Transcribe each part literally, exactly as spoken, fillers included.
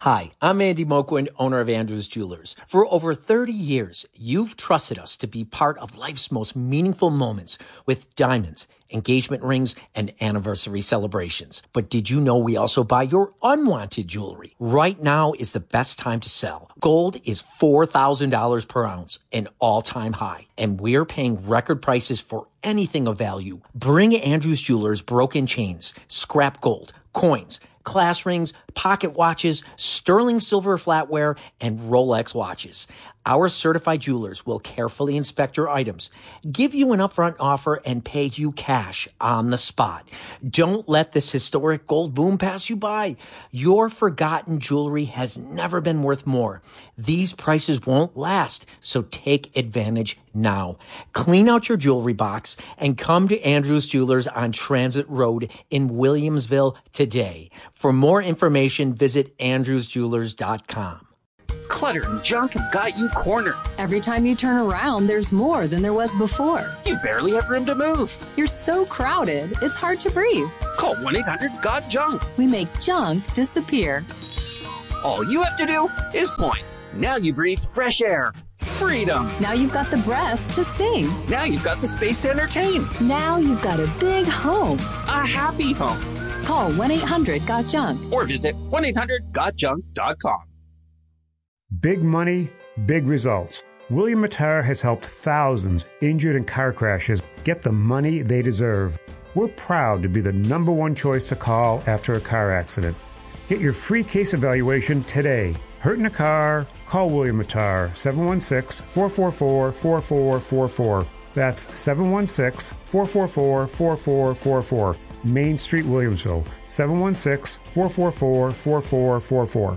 Hi, I'm Andy Moquin, owner of Andrews Jewelers. For over thirty years, you've trusted us to be part of life's most meaningful moments with diamonds, engagement rings, and anniversary celebrations. But did you know we also buy your unwanted jewelry? Right now is the best time to sell. Gold is four thousand dollars per ounce, an all-time high, and we're paying record prices for anything of value. Bring Andrews Jewelers broken chains, scrap gold, coins, class rings, pocket watches, sterling silver flatware, and Rolex watches. Our certified jewelers will carefully inspect your items, give you an upfront offer, and pay you cash on the spot. Don't let this historic gold boom pass you by. Your forgotten jewelry has never been worth more. These prices won't last, so take advantage now. Clean out your jewelry box and come to Andrews Jewelers on Transit Road in Williamsville today. For more information, visit andrews jewelers dot com. Clutter and junk have got you cornered. Every time you turn around, there's more than there was before. You barely have room to move. You're so crowded, it's hard to breathe. Call one eight hundred got junk. We make junk disappear. All you have to do is point. Now you breathe fresh air. Freedom. Now you've got the breath to sing. Now you've got the space to entertain. Now you've got a big home. A happy home. Call one eight hundred got junk. Or visit one eight hundred got junk dot com. Big money, big results. William Matar has helped thousands injured in car crashes get the money they deserve. We're proud to be the number one choice to call after a car accident. Get your free case evaluation today. Hurt in a car? Call William Matar, seven one six, four four four, four four four four. That's seven one six, four four four, four four four four. Main Street, Williamsville, seven one six, four four four, four four four four.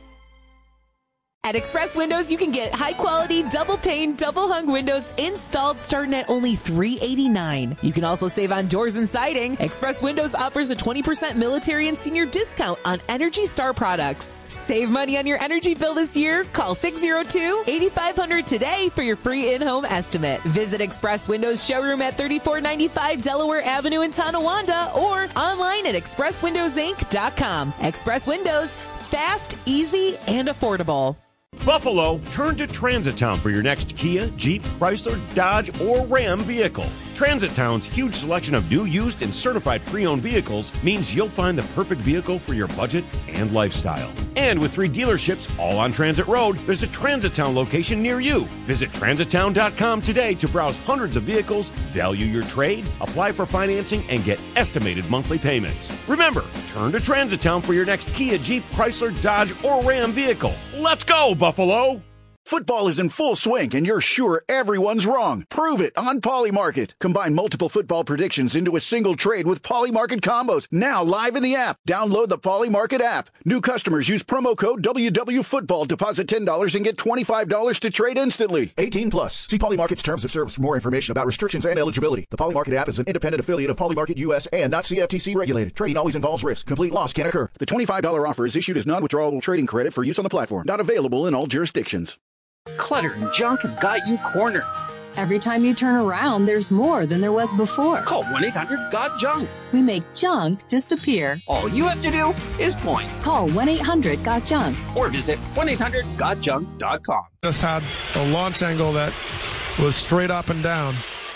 At Express Windows, you can get high-quality, double-pane, double-hung windows installed starting at only three hundred eighty-nine dollars. You can also save on doors and siding. Express Windows offers a twenty percent military and senior discount on Energy Star products. Save money on your energy bill this year. Call six oh two, eight five hundred today for your free in-home estimate. Visit Express Windows showroom at thirty-four ninety-five Delaware Avenue in Tonawanda or online at express windows inc dot com. Express Windows, fast, easy, and affordable. Buffalo, turn to Transit Town for your next Kia, Jeep, Chrysler, Dodge, or Ram vehicle. Transit Town's huge selection of new, used, and certified pre-owned vehicles means you'll find the perfect vehicle for your budget and lifestyle. And with three dealerships all on Transit Road, there's a Transit Town location near you. Visit transit town dot com today to browse hundreds of vehicles, value your trade, apply for financing, and get estimated monthly payments. Remember, turn to Transit Town for your next Kia, Jeep, Chrysler, Dodge, or Ram vehicle. Let's go, Buffalo! Football is in full swing, and you're sure everyone's wrong. Prove it on Polymarket. Combine multiple football predictions into a single trade with Polymarket combos. Now live in the app. Download the Polymarket app. New customers use promo code W W Football. Deposit ten dollars and get twenty-five dollars to trade instantly. eighteen plus. See Polymarket's terms of service for more information about restrictions and eligibility. The Polymarket app is an independent affiliate of Polymarket U S and not C F T C regulated. Trading always involves risk. Complete loss can occur. The twenty-five dollars offer is issued as non-withdrawable trading credit for use on the platform. Not available in all jurisdictions. Clutter and junk have got you cornered. Every time you turn around, there's more than there was before. Call one eight hundred got junk. We make junk disappear. All you have to do is point. Call one eight hundred got junk. Or visit one eight hundred got junk dot com. Just had a launch angle that was straight up and down.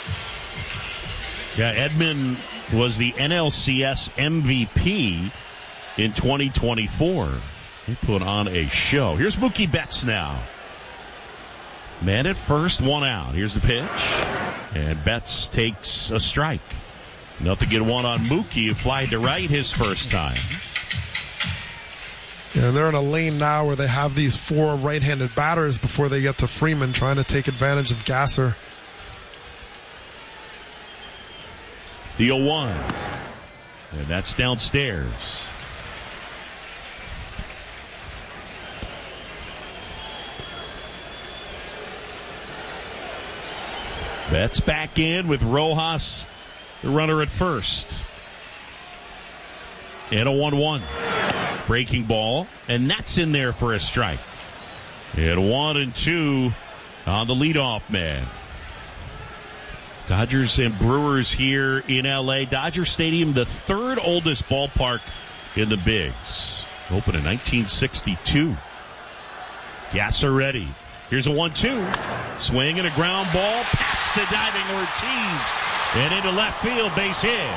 Yeah, Edmund was the N L C S M V P in twenty twenty-four. He put on a show. Here's Mookie Betts now. Man at first, one out. Here's the pitch. And Betts takes a strike. Nothing in one on Mookie, who flied to right his first time. Yeah, they're in a lane now where they have these four right-handed batters before they get to Freeman, trying to take advantage of Gasser. The oh one. And that's downstairs. Betts back in with Rojas, the runner at first. And a one one. Breaking ball, and that's in there for a strike. And one and two on the leadoff man. Dodgers and Brewers here in L A. Dodger Stadium, the third oldest ballpark in the Bigs. Opened in nineteen sixty-two. Gasser ready. Here's a one two. Swing and a ground ball past the diving Ortiz. And into left field, base hit.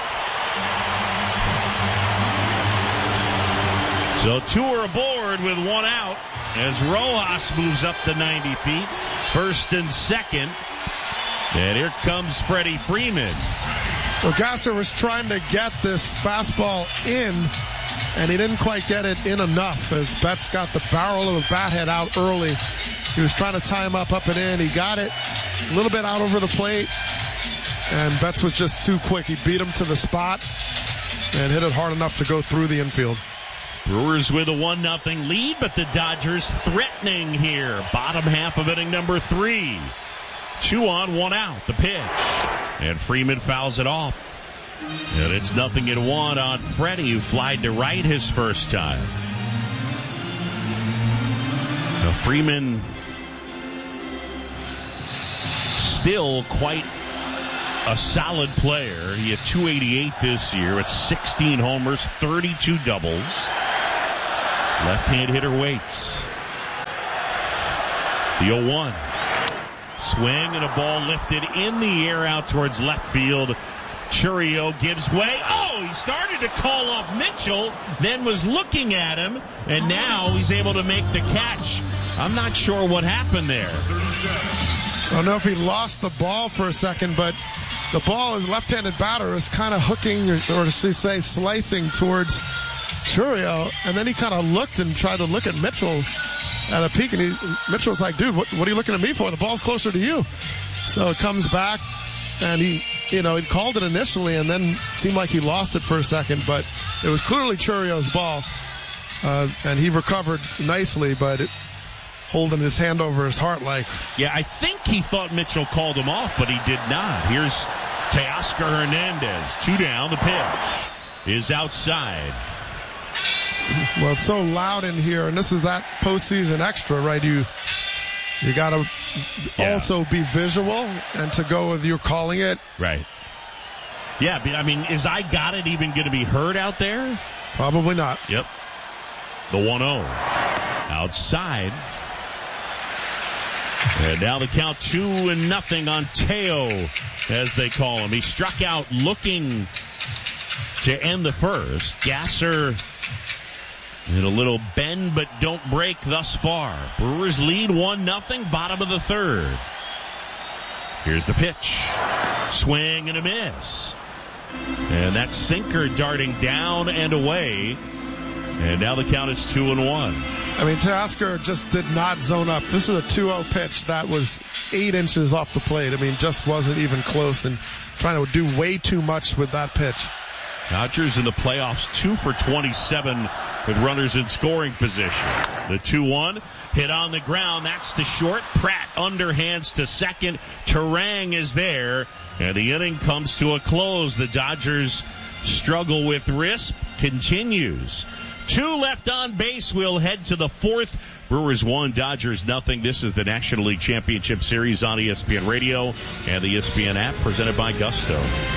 So two are aboard with one out as Rojas moves up to ninety feet. First and second. And here comes Freddie Freeman. Well, Gasser was trying to get this fastball in, and he didn't quite get it in enough as Betts got the barrel of the bat head out early. He was trying to tie him up, up and in. He got it a little bit out over the plate, and Betts was just too quick. He beat him to the spot and hit it hard enough to go through the infield. Brewers with a one nothing lead, but the Dodgers threatening here. Bottom half of inning number three. Two on, one out. The pitch. And Freeman fouls it off. And it's nothing in one on Freddie, who flied to right his first time. Now Freeman still quite a solid player. He had two eighty-eight this year with sixteen homers, thirty-two doubles. Left-hand hitter waits. The oh one. Swing and a ball lifted in the air out towards left field. Chourio gives way. Oh, he started to call up Mitchell, then was looking at him, and now he's able to make the catch. I'm not sure what happened there. I don't know if he lost the ball for a second, but the ball, his left-handed batter, is kind of hooking, or, or to say slicing towards Chourio, and then he kind of looked and tried to look at Mitchell at a peek, and he, Mitchell's like, dude, what, what are you looking at me for? The ball's closer to you. So it comes back, and he, you know, he called it initially, and then seemed like he lost it for a second, but it was clearly Chourio's ball, uh, and he recovered nicely, but it, holding his hand over his heart like. Yeah, I think he thought Mitchell called him off, but he did not. Here's Teoscar Hernandez. Two down. The pitch is outside. Well, it's so loud in here, and this is that postseason extra, right? You you got to yeah. also be visual and to go with you calling it. Right. Yeah, I mean, is I Got It even going to be heard out there? Probably not. Yep. The one oh. Outside. And now the count two and nothing on Teo, as they call him. He struck out looking to end the first. Gasser in a little bend but don't break thus far. Brewers lead one nothing, bottom of the third. Here's the pitch. Swing and a miss. And that sinker darting down and away. And now the count is two and one. I mean, Teoscar just did not zone up. This is a two oh pitch that was eight inches off the plate. I mean, just wasn't even close, and trying to do way too much with that pitch. Dodgers in the playoffs, two for twenty-seven with runners in scoring position. The two one hit on the ground. That's to short. Pratt underhands to second. Terang is there, and the inning comes to a close. The Dodgers struggle with Risp. Continues. Two left on base. We'll head to the fourth. Brewers one, Dodgers nothing. This is the National League Championship Series on E S P N Radio and the E S P N app, presented by Gusto.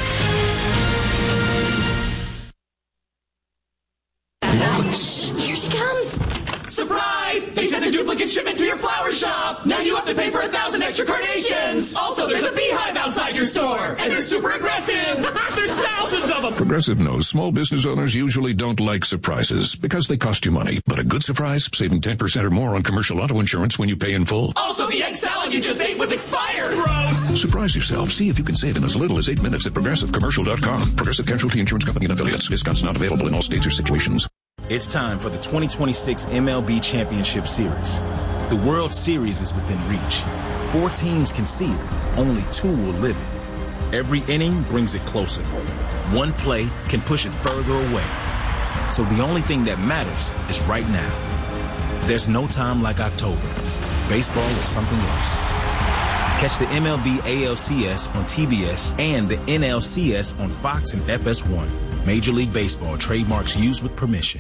Here she comes. Surprise! They sent a duplicate shipment to your flower shop. Now you have to pay for a thousand extra carnations. Also, there's a beehive outside your store. And they're super aggressive. There's thousands of them. Progressive knows small business owners usually don't like surprises because they cost you money. But a good surprise, saving ten percent or more on commercial auto insurance when you pay in full. Also, the egg salad you just ate was expired. Gross. Surprise yourself. See if you can save in as little as eight minutes at progressive commercial dot com. Progressive Casualty Insurance Company and affiliates. Discounts not available in all states or situations. It's time for the twenty twenty-six M L B Championship Series. The World Series is within reach. Four teams can see it. Only two will live it. Every inning brings it closer. One play can push it further away. So the only thing that matters is right now. There's no time like October. Baseball is something else. Catch the M L B A L C S on T B S and the N L C S on Fox and F S one. Major League Baseball trademarks used with permission.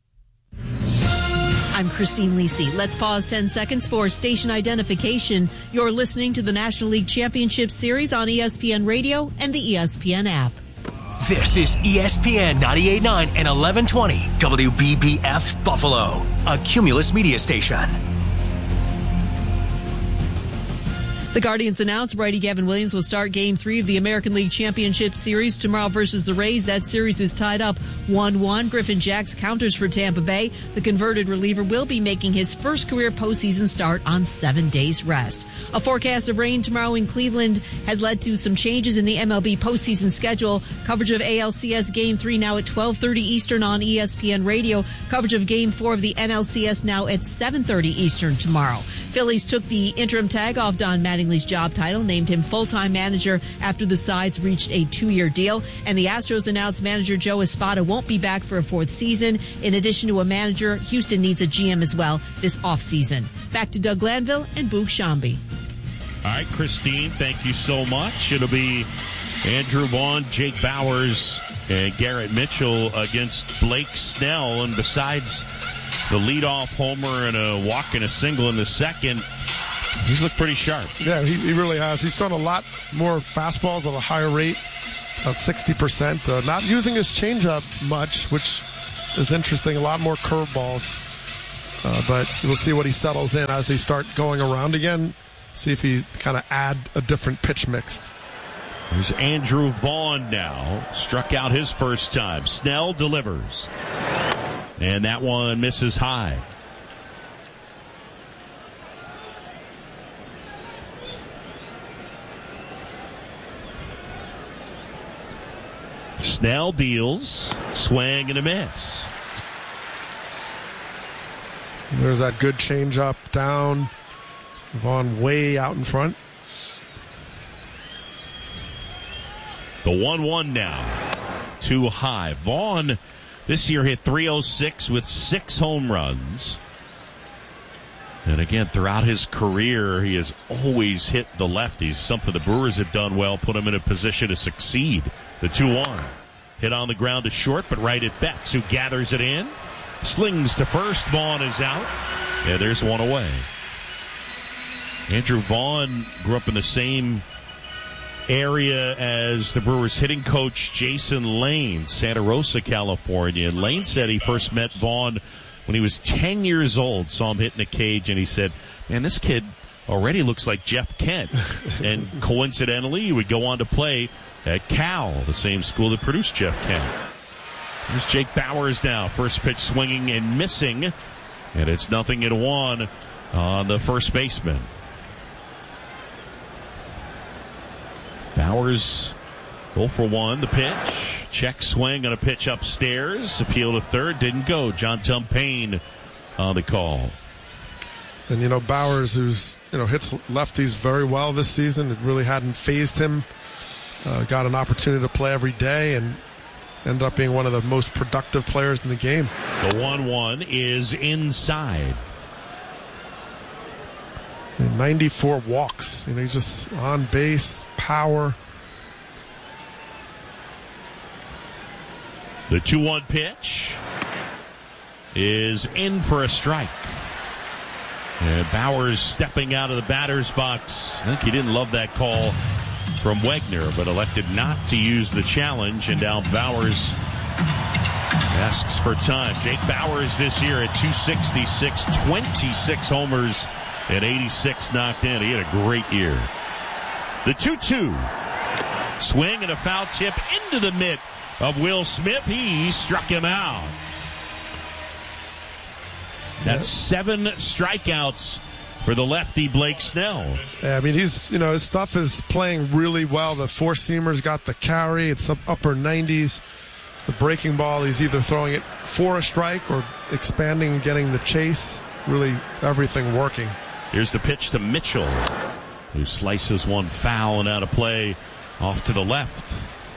I'm Christine Lisi. Let's pause ten seconds for station identification. You're listening to the National League Championship Series on E S P N Radio and the E S P N app. This is E S P N ninety-eight point nine and eleven twenty W B B F Buffalo, a Cumulus media station. The Guardians announced righty Gavin Williams will start Game three of the American League Championship Series tomorrow versus the Rays. That series is tied up one one. Griffin Jacks counters for Tampa Bay. The converted reliever will be making his first career postseason start on seven days rest. A forecast of rain tomorrow in Cleveland has led to some changes in the M L B postseason schedule. Coverage of A L C S Game three now at twelve thirty Eastern on E S P N Radio. Coverage of Game four of the N L C S now at seven thirty Eastern tomorrow. Phillies took the interim tag off Don Mattingly's job title, named him full-time manager after the sides reached a two-year deal. And the Astros announced manager Joe Espada won't be back for a fourth season. In addition to a manager, Houston needs a G M as well this offseason. Back to Doug Glanville and Boog Shambi. All right, Christine, thank you so much. It'll be Andrew Vaughn, Jake Bauers, and Garrett Mitchell against Blake Snell. And besides the leadoff homer and a walk and a single in the second, he's looked pretty sharp. Yeah, he, he really has. He's thrown a lot more fastballs at a higher rate, about sixty percent. Uh, not using his changeup much, which is interesting. A lot more curveballs. Uh, but we'll see what he settles in as he start going around again. See if he kind of add a different pitch mix. There's Andrew Vaughn now. Struck out his first time. Snell delivers. And that one misses high. Snell deals. Swing and a miss. There's that good changeup down. Vaughn way out in front. The one one now. Too high. Vaughn this year hit three oh six with six home runs. And again, throughout his career, he has always hit the lefties. Something the Brewers have done well, put him in a position to succeed. The two one. Hit on the ground to short, but right at Betts, who gathers it in. Slings to first. Vaughn is out. Yeah, there's one away. Andrew Vaughn grew up in the same area as the Brewers hitting coach Jason Lane, Santa Rosa, California. And Lane said he first met Vaughn when he was ten years old, saw him hitting a cage, and he said, man, this kid already looks like Jeff Kent. And coincidentally, he would go on to play at Cal, the same school that produced Jeff Kent. Here's Jake Bauers now. First pitch swinging and missing. And it's nothing in one on the first baseman. Bauers oh for one. The pitch. Check swing on a pitch upstairs. Appeal to third. Didn't go. John Tumpane on the call. And, you know, Bauers, who's, you know, hits lefties very well this season. It really hadn't phased him. Uh, got an opportunity to play every day and ended up being one of the most productive players in the game. The one one is inside. And ninety-four walks. You know, he's just on base, power. The two one pitch is in for a strike. And Bauers stepping out of the batter's box. I think he didn't love that call from Wegner, but elected not to use the challenge. And now Bauers asks for time. Jake Bauers this year at two sixty-six, twenty-six homers and eighty-six knocked in. He had a great year. The two two. Swing and a foul tip into the mitt of Will Smith. He struck him out. That's seven strikeouts for the lefty Blake Snell. Yeah, I mean, he's, you know, his stuff is playing really well. The four-seamer's got the carry. It's up upper nineties. The breaking ball, he's either throwing it for a strike or expanding and getting the chase. Really everything working. Here's the pitch to Mitchell, who slices one foul and out of play off to the left.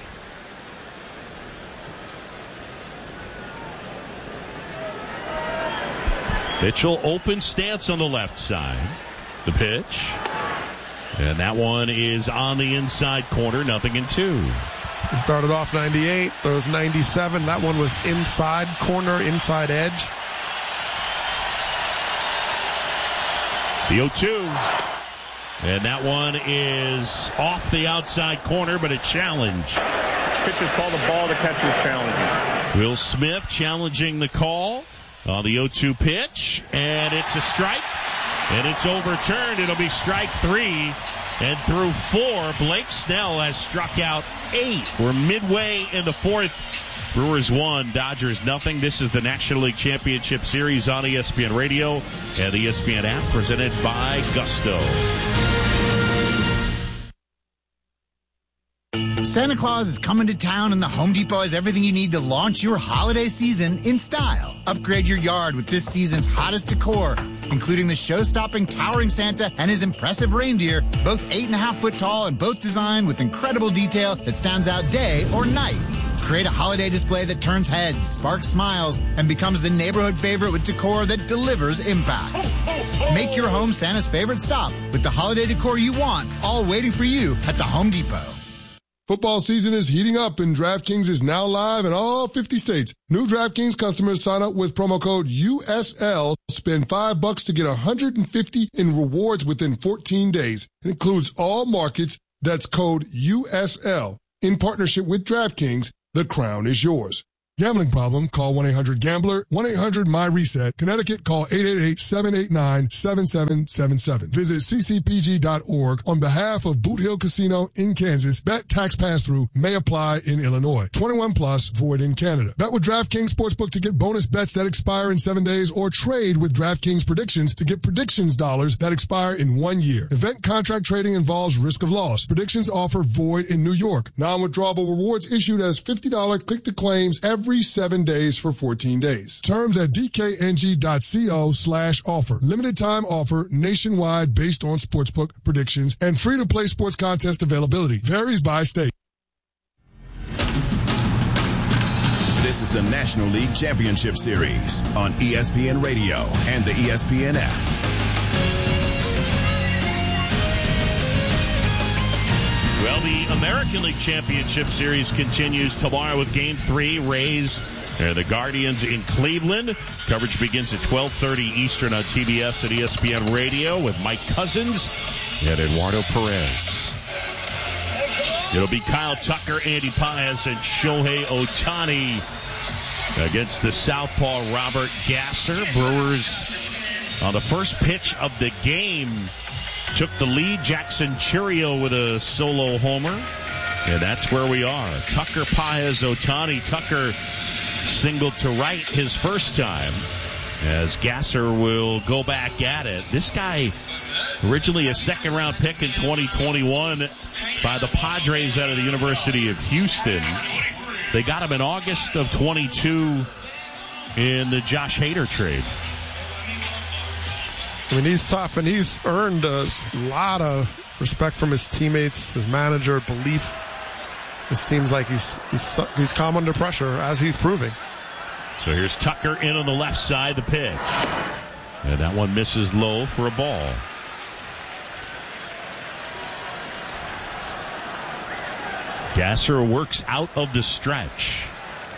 Mitchell open stance on the left side. The pitch. And that one is on the inside corner, nothing in two. He started off ninety-eight. There was ninety-seven. That one was inside corner, inside edge. The oh two. And that one is off the outside corner, but a challenge. pitch is called a ball to catcher's challenge. Will Smith challenging the call on the oh two pitch, and it's a strike, and it's overturned. It'll be strike three, and through four, Blake Snell has struck out eight. We're midway in the fourth. Brewers one, Dodgers nothing. This is the National League Championship Series on E S P N Radio and the E S P N app, presented by Gusto. Santa Claus is coming to town, and the Home Depot has everything you need to launch your holiday season in style. Upgrade your yard with this season's hottest decor, including the show-stopping towering Santa and his impressive reindeer, both eight and a half foot tall and both designed with incredible detail that stands out day or night. Create a holiday display that turns heads, sparks smiles, and becomes the neighborhood favorite with decor that delivers impact. Make your home Santa's favorite stop with the holiday decor you want, all waiting for you at the Home Depot. Football season is heating up, and DraftKings is now live in all fifty states. New DraftKings customers sign up with promo code U S L, spend five bucks to get one hundred fifty in rewards within fourteen days. It includes all markets. That's code U S L. In partnership with DraftKings, the crown is yours. Gambling problem? Call one eight hundred gambler, one eight hundred my reset. Connecticut, call eight eight eight, seven eight nine, seven seven seven seven. Visit c c p g dot org on behalf of Boot Hill Casino in Kansas. Bet tax pass-through may apply in Illinois. twenty-one plus, void in Canada. Bet with DraftKings Sportsbook to get bonus bets that expire in seven days, or trade with DraftKings Predictions to get predictions dollars that expire in one year. Event contract trading involves risk of loss. Predictions offer void in New York. Non-withdrawable rewards issued as fifty dollars click-to-claims every Every seven days for fourteen days. Terms at dkng.co slash offer. Limited time offer nationwide based on sportsbook predictions and free to play sports contest availability. Varies by state. This is the National League Championship Series on E S P N Radio and the E S P N app. Well, the American League Championship Series continues tomorrow with Game three. Rays and the Guardians in Cleveland. Coverage begins at twelve thirty Eastern on T B S and E S P N Radio with Mike Cousins and Eduardo Perez. It'll be Kyle Tucker, Andy Paez, and Shohei Ohtani against the southpaw Robert Gasser. Brewers on the first pitch of the game took the lead. Jackson Chourio with a solo homer. And that's where we are. Tucker, Paez, Ohtani. Tucker singled to right his first time, as Gasser will go back at it. This guy, originally a second-round pick in twenty twenty-one by the Padres out of the University of Houston. They got him in August of twenty-two in the Josh Hader trade. I mean, he's tough, and he's earned a lot of respect from his teammates, his manager, belief. It seems like he's, he's he's calm under pressure, as he's proving. So here's Tucker in on the left side, the pitch. And that one misses low for a ball. Gasser works out of the stretch.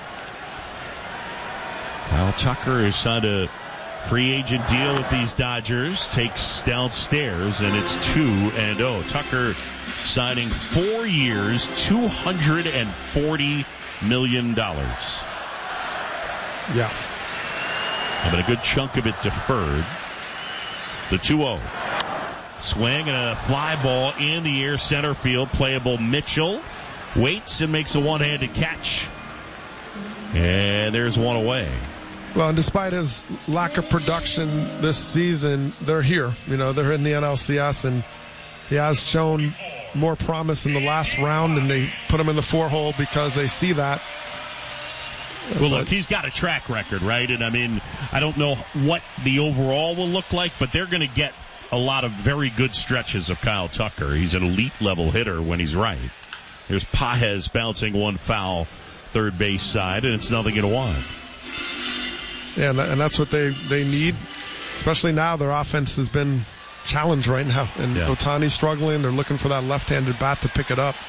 Kyle Tucker has signed a free agent deal with these Dodgers, takes downstairs, and it's two and oh. Tucker signing four years, two hundred forty million dollars. Yeah. Having a good chunk of it deferred. The two oh. Swing and a fly ball in the air, center field. Playable Mitchell waits and makes a one-handed catch. And there's one away. Well, and despite his lack of production this season, they're here. You know, they're in the N L C S, and he has shown more promise in the last round, and they put him in the four-hole because they see that. Well, look, he's got a track record, right? And, I mean, I don't know what the overall will look like, but they're going to get a lot of very good stretches of Kyle Tucker. He's an elite-level hitter when he's right. There's Paez bouncing one foul third base side, and it's nothing in one. Yeah, and that's what they, they need, especially now. Their offense has been challenged right now, and yeah. Ohtani's struggling. They're looking for that left-handed bat to pick it up.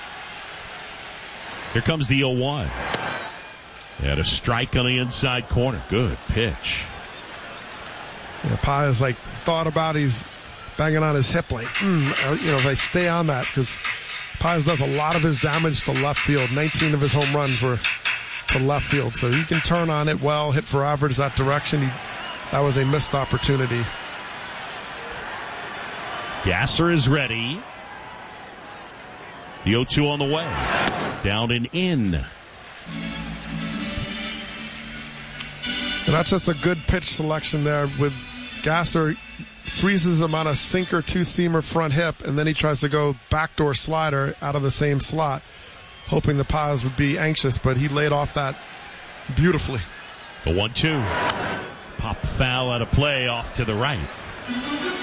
Here comes the oh one. And a strike on the inside corner. Good pitch. Yeah, Paez like thought about he's banging on his hip like, mm, you know, if I stay on that, because Paz does a lot of his damage to left field. nineteen of his home runs were to left field. So he can turn on it well, hit for average that direction. He, that was a missed opportunity. Gasser is ready. The oh two on the way. Down and in. And that's just a good pitch selection there with Gasser. Freezes him on a sinker two-seamer front hip, and then he tries to go backdoor slider out of the same slot, hoping the Paz would be anxious, but he laid off that beautifully. The one two. Pop foul out of play off to the right.